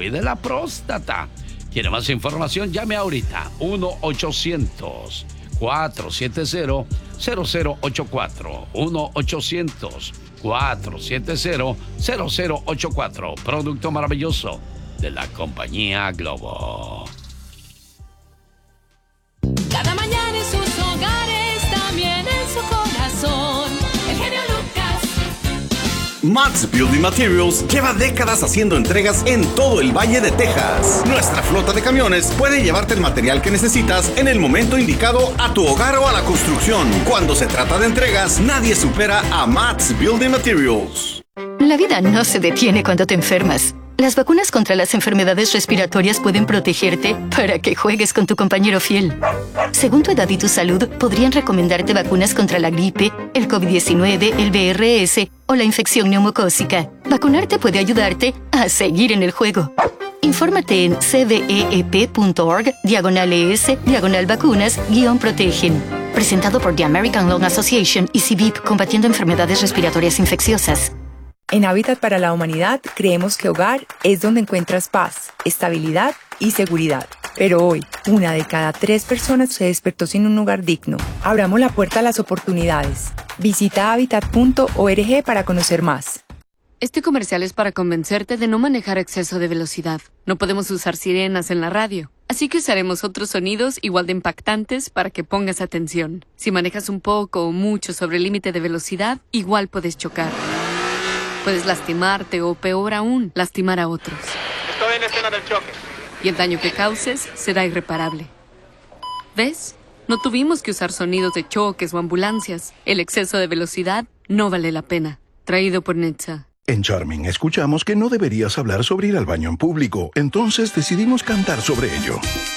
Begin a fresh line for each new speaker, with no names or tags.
cuide la próstata. ¿Quiere más información? Llame ahorita. 1-800-470-0084. 1-800-470-0084. Producto maravilloso de la compañía Globo.
Cada mañana en sus hogares, también en su corazón. El genio Lucas.
Matt's Building Materials lleva décadas haciendo entregas en todo el Valle de Texas. Nuestra flota de camiones puede llevarte el material que necesitas en el momento indicado a tu hogar o a la construcción. Cuando se trata de entregas, nadie supera a Matt's Building Materials.
La vida no se detiene cuando te enfermas. Las vacunas contra las enfermedades respiratorias pueden protegerte para que juegues con tu compañero fiel. Según tu edad y tu salud, podrían recomendarte vacunas contra la gripe, el COVID-19, el VRS o la infección neumocócica. Vacunarte puede ayudarte a seguir en el juego. Infórmate en cveep.org/ES/vacunas-protegen. Presentado por The American Lung Association y CVIP, combatiendo enfermedades respiratorias infecciosas.
En Hábitat para la Humanidad creemos que hogar es donde encuentras paz, estabilidad y seguridad. Pero hoy, 1 de cada 3 personas se despertó sin un hogar digno. Abramos la puerta a las oportunidades. Visita habitat.org para conocer más.
Este comercial es para convencerte de no manejar a exceso de velocidad. No podemos usar sirenas en la radio, así que usaremos otros sonidos igual de impactantes para que pongas atención. Si manejas un poco o mucho sobre el límite de velocidad, igual puedes chocar. Puedes lastimarte o, peor aún, lastimar a otros.
Estoy en la escena del choque.
Y el daño que causes será irreparable. ¿Ves? No tuvimos que usar sonidos de choques o ambulancias. El exceso de velocidad no vale la pena. Traído por NHTSA.
En Charming escuchamos que no deberías hablar sobre ir al baño en público, entonces decidimos cantar sobre ello.